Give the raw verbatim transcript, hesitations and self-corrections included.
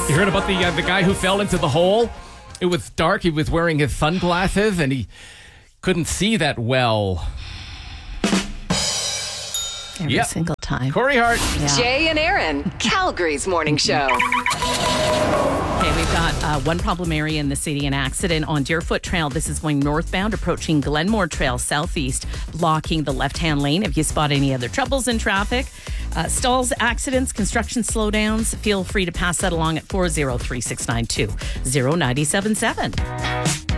You heard about the uh, the guy who fell into the hole? It was dark. He was wearing his sunglasses and he couldn't see that well. Every Yep. single time. Corey Hart. Yeah. Jay and Aaron, Calgary's morning show. Okay, we've got uh, one problem area in the city, an accident on Deerfoot Trail. This is going northbound, approaching Glenmore Trail southeast, blocking the left-hand lane. If you spot any other troubles in traffic, uh, stalls, accidents, construction slowdowns, feel free to pass that along at four oh three, six nine two, oh nine seven seven.